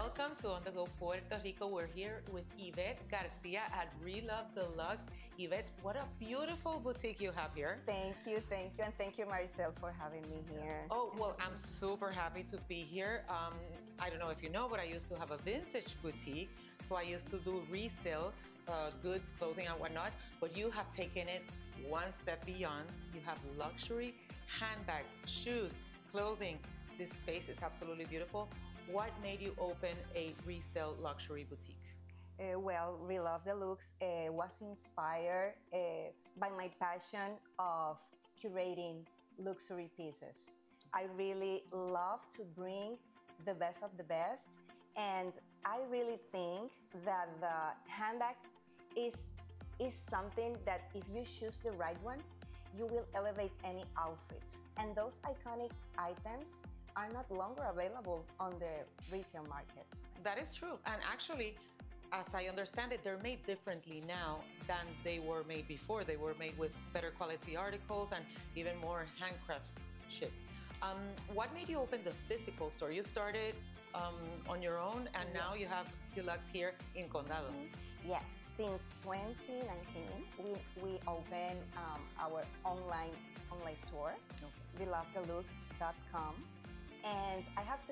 Welcome to On The Go Puerto Rico. We're here with Yvette Garcia at Relove Deluxe. Yvette, what a beautiful boutique you have here. Thank you, and thank you, Maricel, for having me here. Oh, well, I'm super happy to be here. I don't know if you know, but I used to have a vintage boutique, so I used to do resale goods, clothing, and whatnot, but you have taken it one step beyond. You have luxury handbags, shoes, clothing. This space is absolutely beautiful. What made you open a resale luxury boutique? Well, Relove Deluxe was inspired by my passion of curating luxury pieces. I really love to bring the best of the best, and I really think that the handbag is something that if you choose the right one, you will elevate any outfit. And those iconic items are not longer available on the retail market. That is true. And actually, as I understand it, they're made differently now than they were made before. They were made with better quality articles and even more handcraftship. What made you open the physical store? You started on your own, and now you have Deluxe here in Condado. Yes, since 2019, we opened our online store, relovedeluxe.com. And I have to